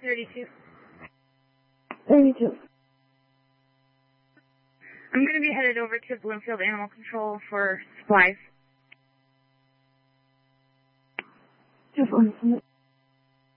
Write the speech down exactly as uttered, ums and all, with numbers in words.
thirty-two. thirty-two. I'm going to be headed over to Bloomfield Animal Control for supplies. Just one minute.